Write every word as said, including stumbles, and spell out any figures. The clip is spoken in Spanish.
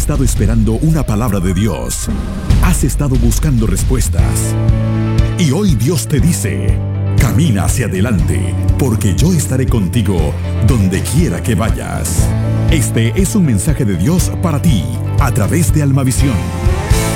estado esperando una palabra de Dios. Has estado buscando respuestas. Y hoy Dios te dice: camina hacia adelante, porque yo estaré contigo donde quiera que vayas. Este es un mensaje de Dios para ti, a través de Almavisión.